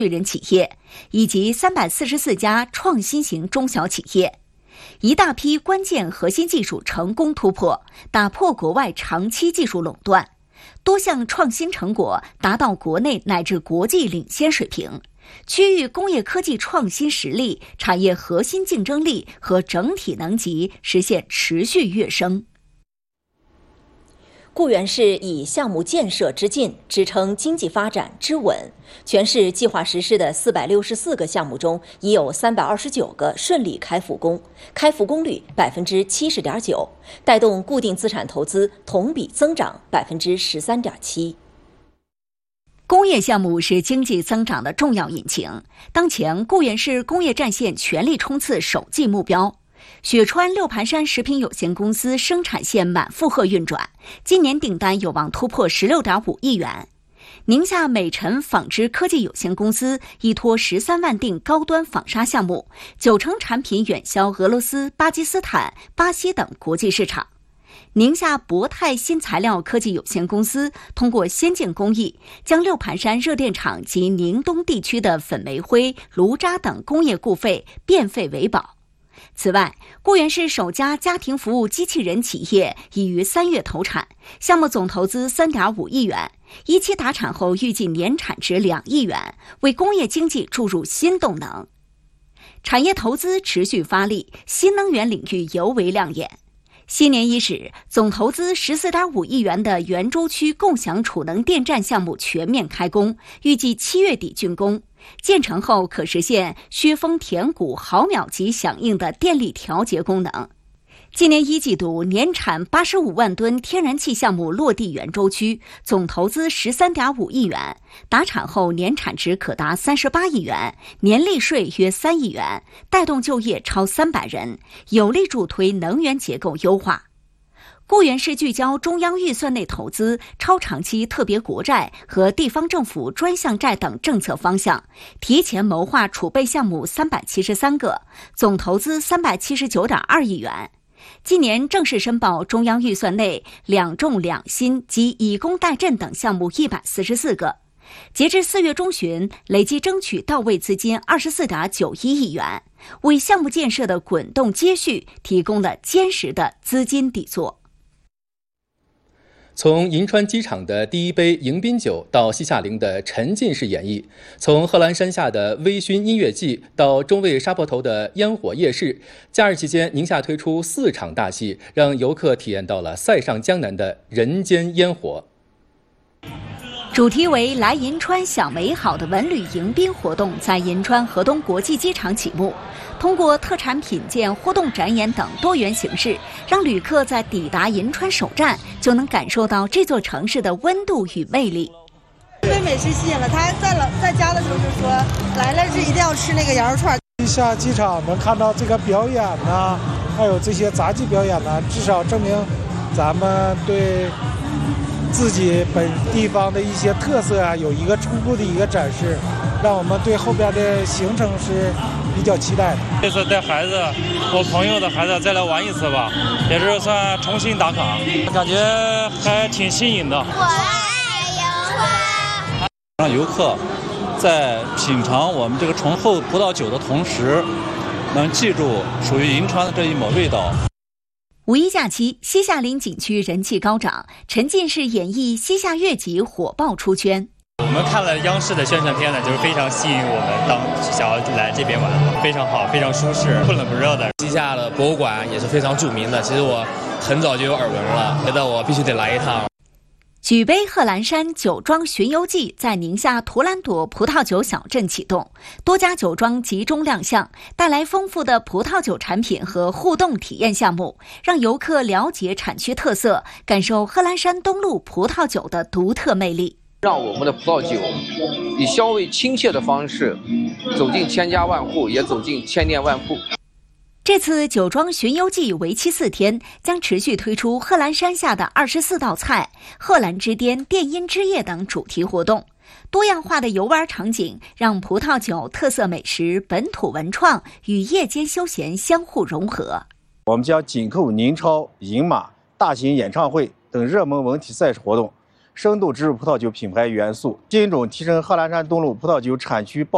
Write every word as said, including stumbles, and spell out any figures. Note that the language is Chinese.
人企业以及三百四十四家创新型中小企业，一大批关键核心技术成功突破，打破国外长期技术垄断，多项创新成果达到国内乃至国际领先水平，区域工业科技创新实力、产业核心竞争力和整体能级实现持续跃升。 固原市以项目建设之进支撑经济发展之稳，全市计划实施的四百六十四个项目中，已有三百二十九个顺利开复工，开复工率百分之七十点九，带动固定资产投资同比增长百分之十三点七。 工业项目是经济增长的重要引擎，当前固原市工业战线全力冲刺首季目标。雪川六盘山食品有限公司生产线满负荷运转，今年订单有望突破 十六点五亿元。宁夏美辰纺织科技有限公司依托十三万订高端纺纱项目，九成产品远销俄罗斯、巴基斯坦、巴西等国际市场。宁夏博泰新材料科技有限公司通过先进工艺，将六盘山热电厂及宁东地区的粉煤灰、炉渣等工业固废变废为宝。此外，固原市首家家庭服务机器人企业已于三月投产，项目总投资 三点五亿元，一期达产后预计年产值两亿元，为工业经济注入新动能。产业投资持续发力，新能源领域尤为亮眼。新年伊始，总投资 十四点五亿元的圆洲区共享储能电站项目全面开工，预计七月底竣工。建成后可实现削峰填谷、毫秒级响应的电力调节功能。今年一季度年产八十五万吨天然气项目落地圆洲区，总投资 十三点五亿元，达产后年产值可达三十八亿元，年利税约三亿元，带动就业超三百人，有力助推能源结构优化。固原市聚焦中央预算内投资、超长期特别国债和地方政府专项债等政策方向，提前谋划储备项目三百七十三个，总投资 三百七十九点二亿元。今年正式申报中央预算内两重两新及以工代赈等项目一百四十四个，截至四月中旬，累计争取到位资金 二十四点九一亿元，为项目建设的滚动接续提供了坚实的资金底座。 从银川机场的第一杯迎宾酒到西夏陵的沉浸式演绎，从贺兰山下的微醺音乐季到中卫沙坡头的烟火夜市，假日期间宁夏推出四场大戏，让游客体验到了塞上江南的人间烟火。 主题为来银川享美好的文旅迎宾活动在银川河东国际机场启幕，通过特产品鉴、互动展演等多元形式，让旅客在抵达银川首站就能感受到这座城市的温度与魅力。 被美食吸引了，他在了在家的时候就说来了是一定要吃那个羊肉串。 下机场能看到这个表演呢、啊，还有这些杂技表演呢、啊，至少证明咱们对自己本地方的一些特色啊，有一个初步的一个展示，让我们对后边的行程是比较期待的。 这次带孩子，我朋友的孩子再来玩一次吧，也是算重新打卡，感觉还挺新颖的。我爱银川， 让游客在品尝我们这个醇厚葡萄酒的同时，能记住属于银川的这一抹味道。 五一假期，西夏陵景区人气高涨，沉浸式演绎西夏乐集火爆出圈。 我们看了央视的宣传片呢，就是非常吸引我们，当想要来这边玩，非常好，非常舒适，不冷不热的。 西夏的博物馆也是非常著名的，其实我很早就有耳闻了，觉得我必须得来一趟。 举杯贺兰山酒庄巡游记在宁夏图兰朵葡萄酒小镇启动，多家酒庄集中亮相，带来丰富的葡萄酒产品和互动体验项目，让游客了解产区特色，感受贺兰山东路葡萄酒的独特魅力。 让我们的葡萄酒以消费亲切的方式走进千家万户，也走进千店万铺。 这次酒庄巡游记为期四天，将持续推出贺兰山下的二十四道菜、贺兰之巅、电音之夜等主题活动。多样化的游玩场景让葡萄酒、特色美食、本土文创与夜间休闲相互融合。 我们将紧扣宁超、银马、大型演唱会等热门文体赛事活动，深度植入葡萄酒品牌元素，精准提升贺兰山东路葡萄酒产区报